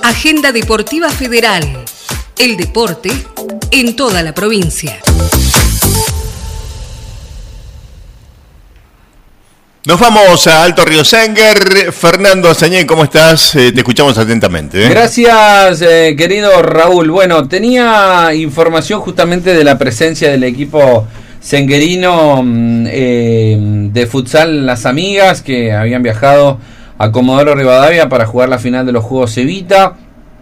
Agenda Deportiva Federal. El deporte en toda la provincia. Nos vamos a Alto Río Senguer. Fernando Azañé, ¿cómo estás? Te escuchamos atentamente. Gracias, querido Raúl. Bueno, tenía información justamente de la presencia del equipo senguerino de futsal Las Amigas, que habían viajado a Comodoro Rivadavia para jugar la final de los Juegos Evita.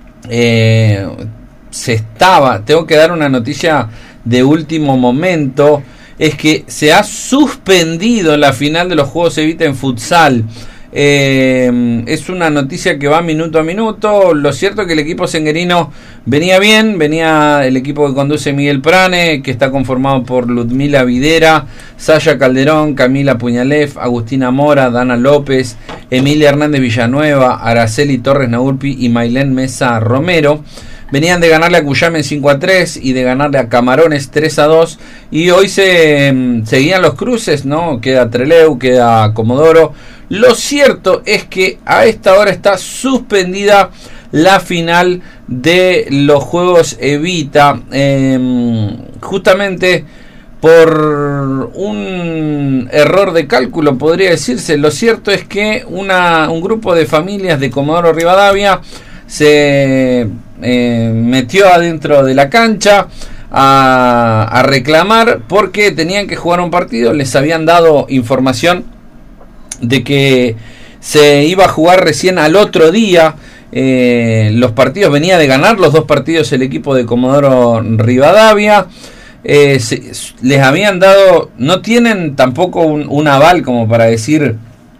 Tengo que dar una noticia de último momento, es que se ha suspendido la final de los Juegos Evita en futsal. Es una noticia que va minuto a minuto. Lo cierto es que el equipo senguerino venía bien, venía el equipo que conduce Miguel Prane, que está conformado por Ludmila Videra, Saya Calderón, Camila Puñalef, Agustina Mora, Dana López, Emilia Hernández Villanueva, Araceli Torres Naurpi y Mailén Mesa Romero. Venían de ganarle a Cuyame 5-3 y de ganarle a Camarones 3-2. Y hoy seguían los cruces, ¿no? Queda Trelew, queda Comodoro. Lo cierto es que a esta hora está suspendida la final de los Juegos Evita. Justamente por un error de cálculo, podría decirse. Lo cierto es que un grupo de familias de Comodoro Rivadavia se metió adentro de la cancha a reclamar porque tenían que jugar un partido. Les habían dado información de que se iba a jugar recién al otro día. Los partidos, venía de ganar los dos partidos el equipo de Comodoro Rivadavia. Les habían dado, no tienen tampoco un aval como para decir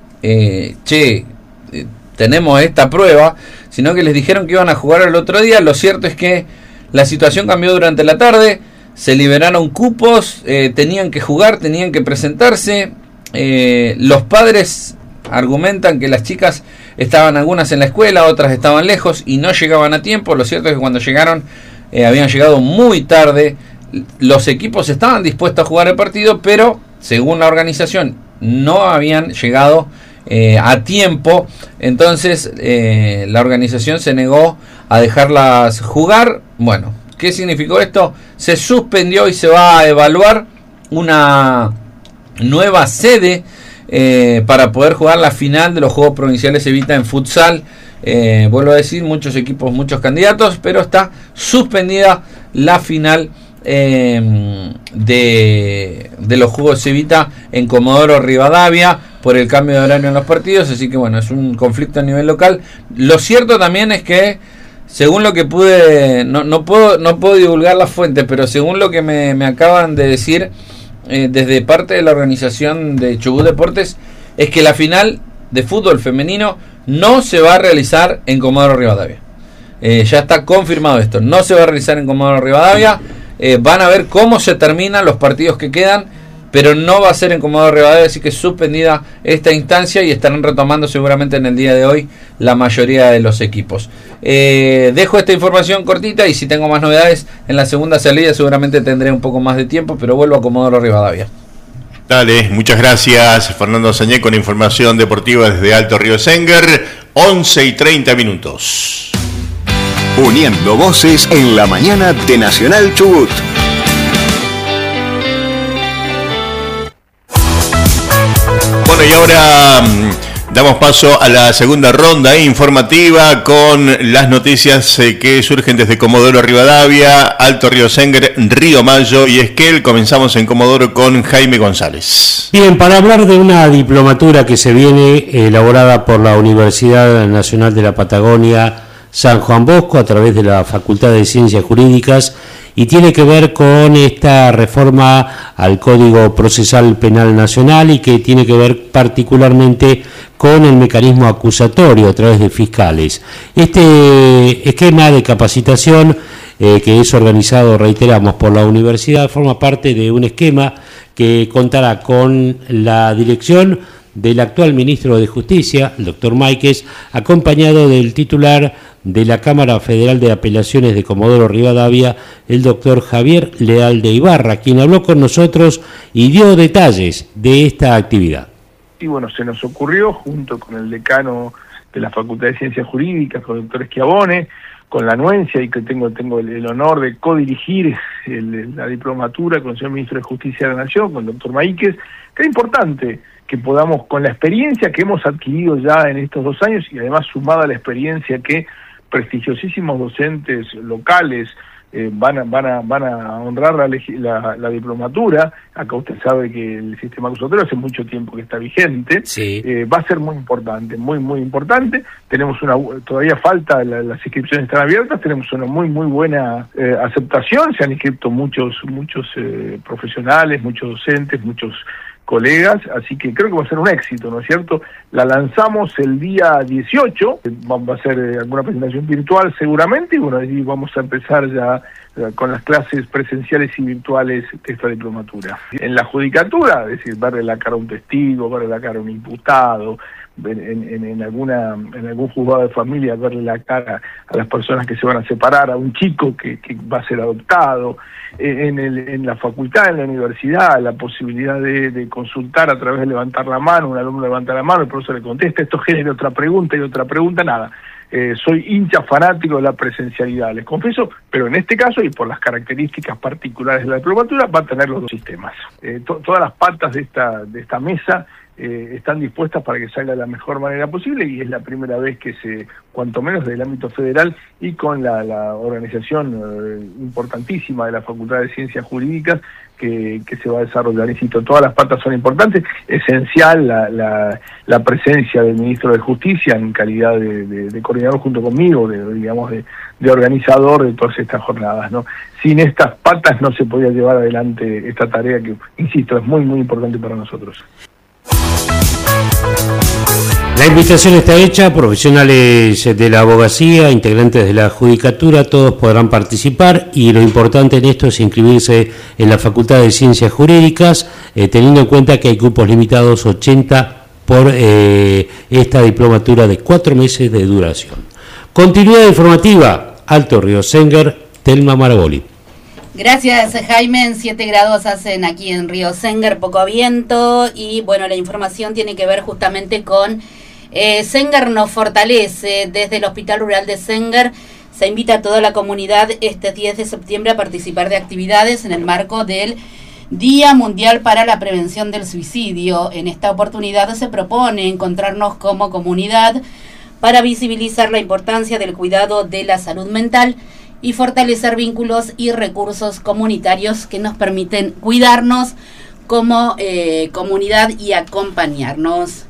tenemos esta prueba, sino que les dijeron que iban a jugar el otro día. Lo cierto es que la situación cambió durante la tarde, se liberaron cupos, tenían que jugar, tenían que presentarse. Los padres argumentan que las chicas estaban algunas en la escuela, otras estaban lejos y no llegaban a tiempo. Lo cierto es que cuando llegaron, habían llegado muy tarde. Los equipos estaban dispuestos a jugar el partido, pero según la organización no habían llegado a tiempo. Entonces la organización se negó a dejarlas jugar. Bueno, ¿qué significó esto? Se suspendió y se va a evaluar una nueva sede para poder jugar la final de los Juegos Provinciales Evita en futsal. Vuelvo a decir, muchos equipos, muchos candidatos, pero está suspendida la final de los Juegos Evita en Comodoro Rivadavia por el cambio de horario en los partidos. Así que bueno, es un conflicto a nivel local. Lo cierto también es que, según lo que pude, no puedo divulgar la fuente, pero según lo que me acaban de decir desde parte de la organización de Chubut Deportes, es que la final de fútbol femenino no se va a realizar en Comodoro Rivadavia. Ya está confirmado esto, no se va a realizar en Comodoro Rivadavia. Van a ver cómo se terminan los partidos que quedan, pero no va a ser en Comodoro Rivadavia, así que suspendida esta instancia y estarán retomando seguramente en el día de hoy la mayoría de los equipos. Dejo esta información cortita y si tengo más novedades en la segunda salida seguramente tendré un poco más de tiempo, pero vuelvo a Comodoro Rivadavia. Dale, muchas gracias Fernando Sañé con información deportiva desde Alto Río Senguer, 11:30. Uniendo voces en la mañana de Nacional Chubut. Bueno, y ahora damos paso a la segunda ronda informativa con las noticias que surgen desde Comodoro Rivadavia, Alto Río Senguer, Río Mayo y Esquel. Comenzamos en Comodoro con Jaime González. Bien, para hablar de una diplomatura que se viene elaborada por la Universidad Nacional de la Patagonia San Juan Bosco a través de la Facultad de Ciencias Jurídicas y tiene que ver con esta reforma al Código Procesal Penal Nacional y que tiene que ver particularmente con el mecanismo acusatorio a través de fiscales. Este esquema de capacitación que es organizado, reiteramos, por la universidad, forma parte de un esquema que contará con la dirección del actual ministro de Justicia, el doctor Máiquez, acompañado del titular de la Cámara Federal de Apelaciones de Comodoro Rivadavia, el doctor Javier Leal de Ibarra, quien habló con nosotros y dio detalles de esta actividad. Y bueno, se nos ocurrió, junto con el decano de la Facultad de Ciencias Jurídicas, con el doctor Schiavone, con la anuencia, y que tengo el honor de codirigir la diplomatura con el señor Ministro de Justicia de la Nación, con el doctor Maíquez, que es importante que podamos, con la experiencia que hemos adquirido ya en estos 2 años, y además sumada a la experiencia que prestigiosísimos docentes locales van a honrar la diplomatura. Acá usted sabe que el sistema acusatorio hace mucho tiempo que está vigente. Sí. Va a ser muy importante, muy importante. Tenemos todavía falta, las inscripciones están abiertas, tenemos una muy buena aceptación. Se han inscrito muchos profesionales, muchos docentes, muchos colegas, así que creo que va a ser un éxito, ¿no es cierto? La lanzamos el día 18, va a ser alguna presentación virtual seguramente, y bueno, ahí vamos a empezar ya con las clases presenciales y virtuales de esta diplomatura. En la judicatura, es decir, verle la cara a un testigo, verle la cara a un imputado, en algún juzgado de familia, verle la cara a las personas que se van a separar, a un chico que va a ser adoptado, en la facultad, en la universidad, la posibilidad de consultar a través de levantar la mano, un alumno levanta la mano, el profesor le contesta, esto genera otra pregunta, nada. Soy hincha fanático de la presencialidad, les confieso, pero en este caso, y por las características particulares de la diplomatura, va a tener los 2 sistemas. Todas las patas de esta mesa están dispuestas para que salga de la mejor manera posible, y es la primera vez que cuanto menos desde el ámbito federal y con la organización importantísima de la Facultad de Ciencias Jurídicas que se va a desarrollar. Insisto, todas las patas son importantes, esencial la presencia del Ministro de Justicia en calidad de coordinador junto conmigo, de organizador de todas estas jornadas, ¿no? Sin estas patas no se podía llevar adelante esta tarea que, insisto, es muy importante para nosotros. La invitación está hecha, profesionales de la abogacía, integrantes de la judicatura, todos podrán participar, y lo importante en esto es inscribirse en la Facultad de Ciencias Jurídicas, teniendo en cuenta que hay cupos limitados, 80 por esta diplomatura de 4 meses de duración. Continuidad informativa, Alto Río Senguer, Telma Maraboli. Gracias, Jaime. 7 grados hacen aquí en Río Senguer, poco viento, y bueno, la información tiene que ver justamente con Senguer nos fortalece. Desde el Hospital Rural de Senguer se invita a toda la comunidad este 10 de septiembre a participar de actividades en el marco del Día Mundial para la Prevención del Suicidio. En esta oportunidad se propone encontrarnos como comunidad para visibilizar la importancia del cuidado de la salud mental y fortalecer vínculos y recursos comunitarios que nos permiten cuidarnos como comunidad y acompañarnos.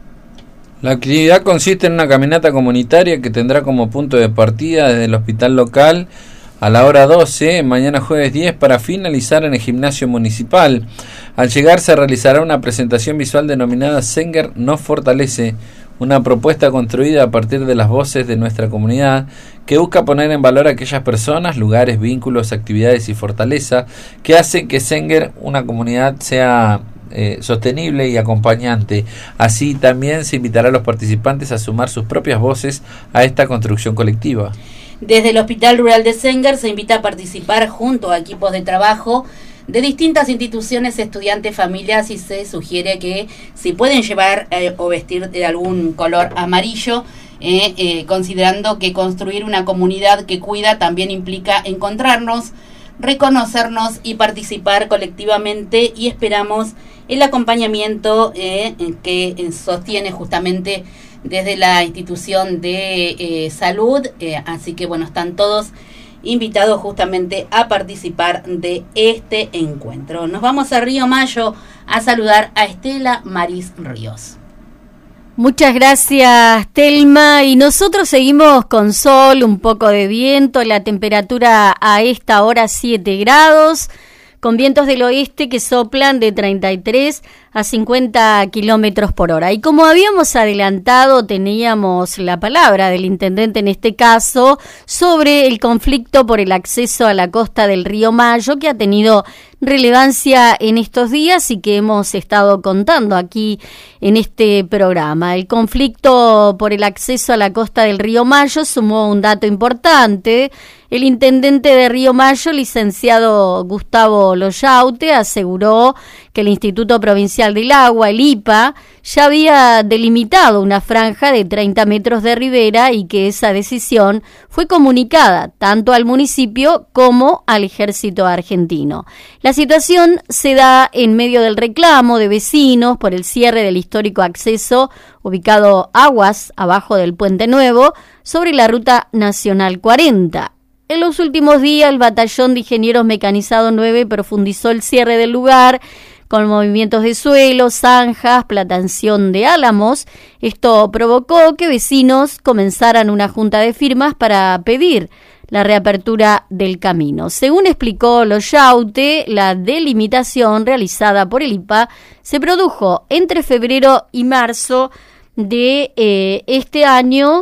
La actividad consiste en una caminata comunitaria que tendrá como punto de partida desde el hospital local a la hora 12, mañana jueves 10, para finalizar en el gimnasio municipal. Al llegar se realizará una presentación visual denominada Senguer nos fortalece, una propuesta construida a partir de las voces de nuestra comunidad que busca poner en valor a aquellas personas, lugares, vínculos, actividades y fortaleza que hacen que Senguer, una comunidad, sea sostenible y acompañante. Así también se invitará a los participantes a sumar sus propias voces a esta construcción colectiva. Desde el Hospital Rural de Senguer se invita a participar junto a equipos de trabajo de distintas instituciones, estudiantes, familias, y se sugiere que si pueden llevar o vestir de algún color amarillo, considerando que construir una comunidad que cuida también implica encontrarnos, reconocernos y participar colectivamente, y esperamos el acompañamiento que sostiene justamente desde la institución de salud, así que bueno, están todos invitados justamente a participar de este encuentro. Nos vamos a Río Mayo a saludar a Estela Maris Ríos. Muchas gracias, Telma, y nosotros seguimos con sol, un poco de viento, la temperatura a esta hora 7 grados, con vientos del oeste que soplan de 33 a 50 kilómetros por hora. Y como habíamos adelantado, teníamos la palabra del intendente en este caso sobre el conflicto por el acceso a la costa del río Mayo, que ha tenido relevancia en estos días y que hemos estado contando aquí en este programa. El conflicto por el acceso a la costa del río Mayo sumó un dato importante. El intendente de Río Mayo, licenciado Gustavo Loyaute, aseguró que que el Instituto Provincial del Agua, el IPA, ya había delimitado una franja de 30 metros de ribera y que esa decisión fue comunicada tanto al municipio como al Ejército Argentino. La situación se da en medio del reclamo de vecinos por el cierre del histórico acceso ubicado aguas abajo del Puente Nuevo sobre la Ruta Nacional 40. En los últimos días, el Batallón de Ingenieros Mecanizados 9 profundizó el cierre del lugar con movimientos de suelo, zanjas, plantación de álamos. Esto provocó que vecinos comenzaran una junta de firmas para pedir la reapertura del camino. Según explicó Loyaute, la delimitación realizada por el IPA se produjo entre febrero y marzo de este año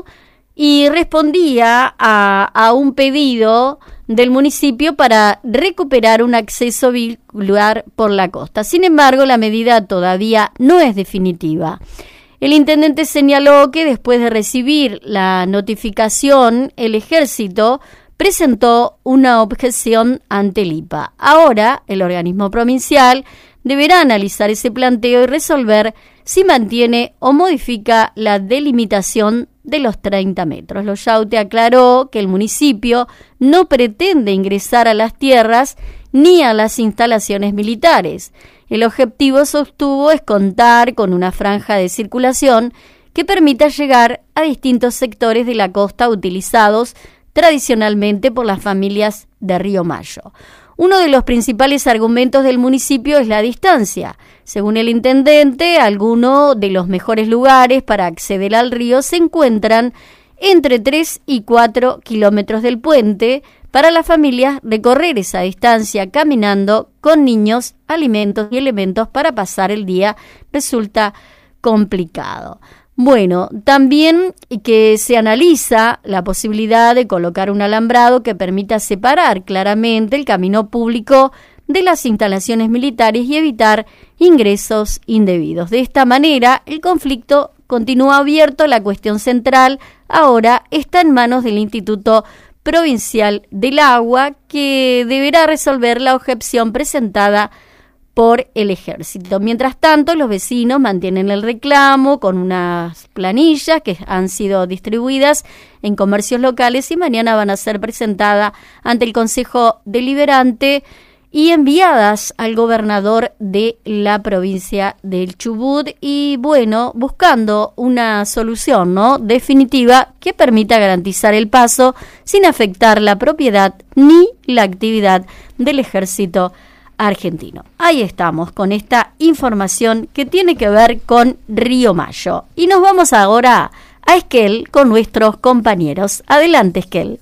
y respondía a un pedido del municipio para recuperar un acceso vehicular por la costa. Sin embargo, la medida todavía no es definitiva. El intendente señaló que después de recibir la notificación, el Ejército presentó una objeción ante el IPA. Ahora, el organismo provincial deberá analizar ese planteo y resolver si mantiene o modifica la delimitación de los 30 metros. Loyaute aclaró que el municipio no pretende ingresar a las tierras ni a las instalaciones militares. El objetivo, sostuvo, es contar con una franja de circulación que permita llegar a distintos sectores de la costa utilizados tradicionalmente por las familias de Río Mayo. Uno de los principales argumentos del municipio es la distancia. Según el intendente, algunos de los mejores lugares para acceder al río se encuentran entre 3 y 4 kilómetros del puente. Para las familias, recorrer esa distancia caminando con niños, alimentos y elementos para pasar el día resulta complicado. Bueno, también que se analiza la posibilidad de colocar un alambrado que permita separar claramente el camino público de las instalaciones militares y evitar ingresos indebidos. De esta manera, el conflicto continúa abierto. La cuestión central ahora está en manos del Instituto Provincial del Agua, que deberá resolver la objeción presentada por el Ejército. Mientras tanto, los vecinos mantienen el reclamo con unas planillas que han sido distribuidas en comercios locales y mañana van a ser presentadas ante el Consejo Deliberante y enviadas al gobernador de la provincia del Chubut, y bueno, buscando una solución, ¿no?, definitiva que permita garantizar el paso sin afectar la propiedad ni la actividad del Ejército Argentino. Ahí estamos con esta información que tiene que ver con Río Mayo. Y nos vamos ahora a Esquel con nuestros compañeros. Adelante, Esquel.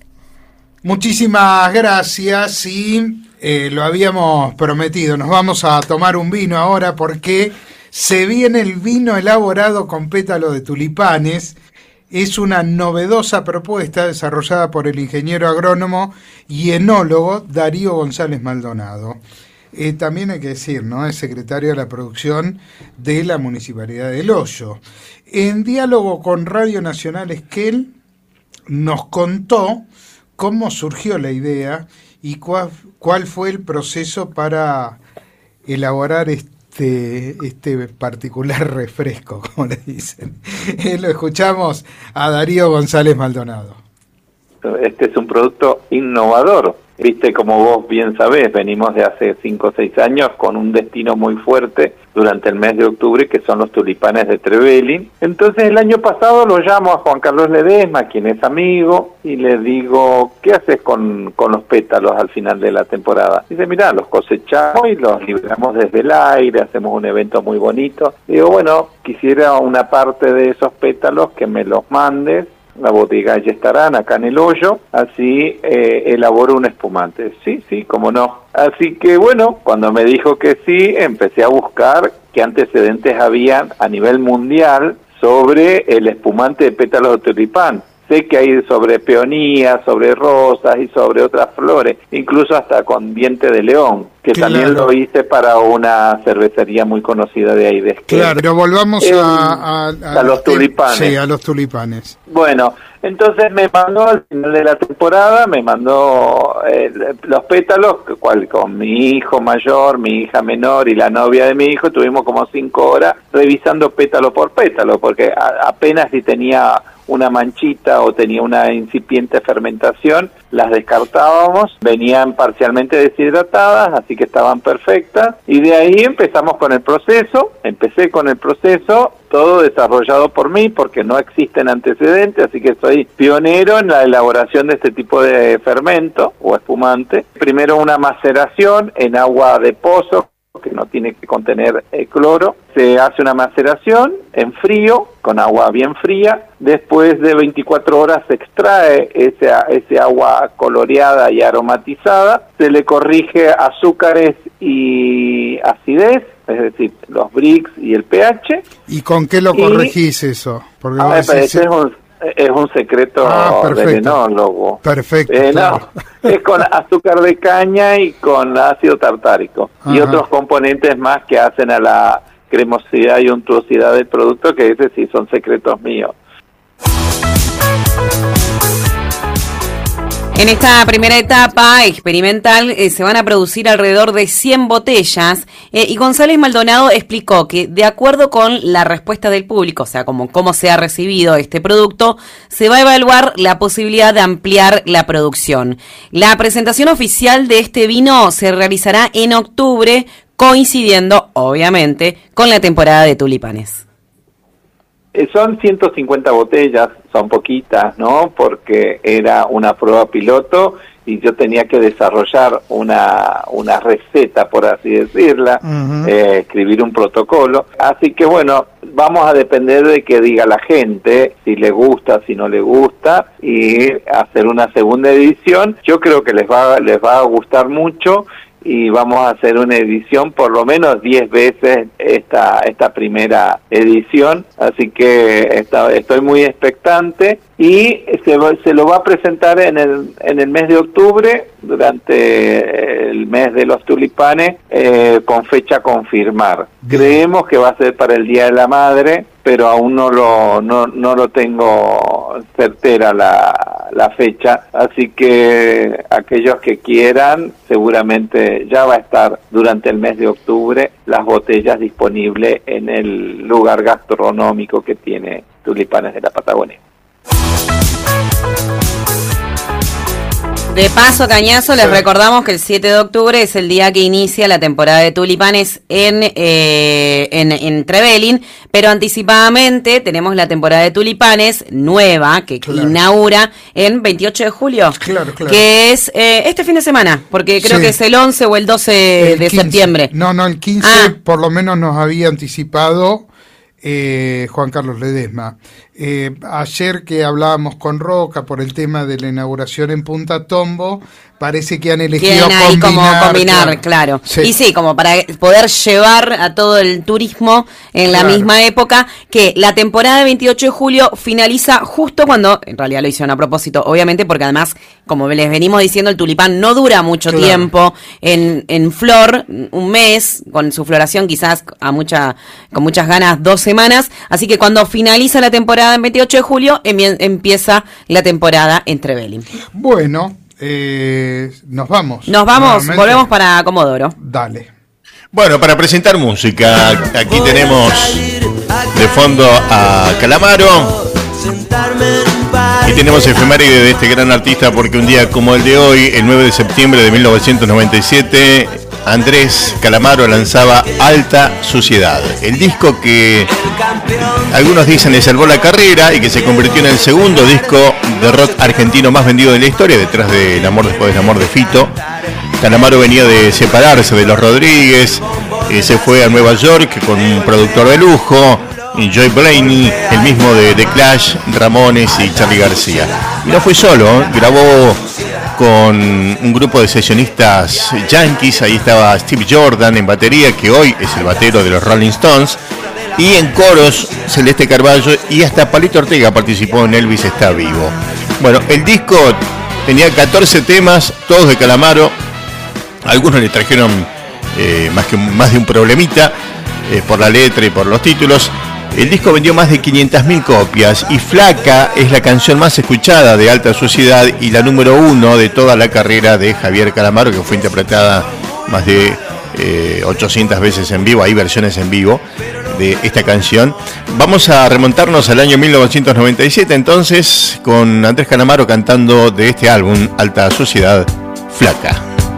Muchísimas gracias y lo habíamos prometido. Nos vamos a tomar un vino ahora porque se viene el vino elaborado con pétalo de tulipanes. Es una novedosa propuesta desarrollada por el ingeniero agrónomo y enólogo Darío González Maldonado. También hay que decir, ¿no?, es secretario de la producción de la Municipalidad del Hoyo. En diálogo con Radio Nacional Esquel nos contó cómo surgió la idea y cuál fue el proceso para elaborar este particular refresco, como le dicen. Lo escuchamos a Darío González Maldonado. Este es un producto innovador. Viste, como vos bien sabés, venimos de hace 5 o 6 años con un destino muy fuerte durante el mes de octubre, que son los tulipanes de Trevelin. Entonces el año pasado lo llamo a Juan Carlos Ledesma, quien es amigo, y le digo, ¿qué haces con los pétalos al final de la temporada? Dice, mirá, los cosechamos y los liberamos desde el aire, hacemos un evento muy bonito. Digo, bueno, quisiera una parte de esos pétalos que me los mandes. La bodega ya estarán acá en el Hoyo, así elaboro un espumante. Sí, cómo no. Así que bueno, cuando me dijo que sí, empecé a buscar qué antecedentes habían a nivel mundial sobre el espumante de pétalos de tulipán. Sé que hay sobre peonías, sobre rosas y sobre otras flores, incluso hasta con diente de león, que claro, también lo hice para una cervecería muy conocida de ahí de Esquel. Claro, pero volvamos a los tulipanes. Sí, a los tulipanes. Bueno, Entonces me mandó al final de la temporada, me mandó los pétalos, cual con mi hijo mayor, mi hija menor y la novia de mi hijo, tuvimos como 5 horas revisando pétalo por pétalo, porque apenas si tenía una manchita o tenía una incipiente fermentación, las descartábamos, venían parcialmente deshidratadas, así que estaban perfectas, y de ahí empecé con el proceso, todo desarrollado por mí, porque no existen antecedentes, así que soy pionero en la elaboración de este tipo de fermento o espumante. Primero una maceración en agua de pozo, que no tiene que contener cloro. Se hace una maceración en frío, con agua bien fría. Después de 24 horas se extrae ese agua coloreada y aromatizada. Se le corrige azúcares y acidez, es decir, los Brix y el pH. ¿Y con qué lo corregís eso? Porque es un secreto del enólogo. Perfecto. No, es con azúcar de caña y con ácido tartárico. Ajá. Y otros componentes más que hacen a la cremosidad y untuosidad del producto, que ese sí son secretos míos. En esta primera etapa experimental se van a producir alrededor de 100 botellas y González Maldonado explicó que de acuerdo con la respuesta del público, o sea, como cómo se ha recibido este producto, se va a evaluar la posibilidad de ampliar la producción. La presentación oficial de este vino se realizará en octubre, coincidiendo, obviamente, con la temporada de tulipanes. Son 150 botellas, son poquitas, ¿no? Porque era una prueba piloto y yo tenía que desarrollar una receta, por así decirla, escribir un protocolo. Así que bueno, vamos a depender de que diga la gente, si le gusta, si no le gusta, y hacer una segunda edición. Yo creo que les va a gustar mucho. Y vamos a hacer una edición por lo menos 10 veces esta primera edición, así que estoy muy expectante y se lo va a presentar en el mes de octubre, durante el mes de los tulipanes, con fecha a confirmar. Creemos que va a ser para el Día de la Madre, pero aún no lo tengo certera la fecha, así que aquellos que quieran, seguramente ya va a estar durante el mes de octubre las botellas disponibles en el lugar gastronómico que tiene Tulipanes de la Patagonia. De paso, Cañazo, les recordamos que el 7 de octubre es el día que inicia la temporada de tulipanes en Trevelin, pero anticipadamente tenemos la temporada de tulipanes nueva que inaugura en 28 de julio, que es este fin de semana, porque creo que es el 11 o el 12 de 15. Septiembre. No, el 15 por lo menos nos había anticipado Juan Carlos Ledesma. Ayer que hablábamos con Roca por el tema de la inauguración en Punta Tombo, parece que han elegido combinar, claro. Sí. Y sí, como para poder llevar a todo el turismo en la misma época, que la temporada de 28 de julio finaliza justo cuando, en realidad lo hicieron a propósito, obviamente, porque además, como les venimos diciendo, el tulipán no dura mucho tiempo en flor, un mes, con su floración quizás con muchas ganas 2 semanas, así que cuando finaliza la temporada en 28 de julio, empieza la temporada en Trevelin. Bueno, nos vamos. Volvemos para Comodoro. Dale. Bueno, para presentar música, aquí tenemos de fondo a Calamaro. Y tenemos efeméride de este gran artista, porque un día como el de hoy, el 9 de septiembre de 1997, Andrés Calamaro lanzaba Alta Suciedad, el disco que algunos dicen le salvó la carrera y que se convirtió en el segundo disco de rock argentino más vendido de la historia, detrás de El amor después del amor de Fito. Calamaro venía de separarse de Los Rodríguez, se fue a Nueva York con un productor de lujo, Joy Blaney, el mismo de The Clash, Ramones y Charly García. Y no fue solo, grabó con un grupo de sesionistas yankees. Ahí estaba Steve Jordan en batería, que hoy es el batero de los Rolling Stones, y en coros Celeste Carballo, y hasta Palito Ortega participó en Elvis está vivo. Bueno, el disco tenía 14 temas, todos de Calamaro. Algunos le trajeron más de un problemita por la letra y por los títulos. El disco vendió más de 500.000 copias y Flaca es la canción más escuchada de Alta Sociedad y la número 1 de toda la carrera de Javier Calamaro, que fue interpretada más de 800 veces en vivo. Hay versiones en vivo de esta canción. Vamos a remontarnos al año 1997 entonces, con Andrés Calamaro cantando de este álbum Alta Sociedad, Flaca.